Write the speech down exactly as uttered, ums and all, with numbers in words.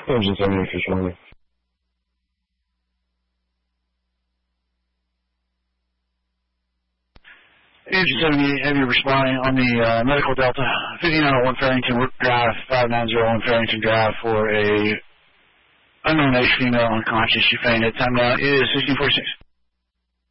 Engine seventy, official number. Engine seventy-eight, heavy responding on the uh, Medical Delta, fifty-nine oh one Farrington Drive, five nine zero one Farrington Drive for a unknown age female unconscious. She fainted. Time now is sixteen forty-six.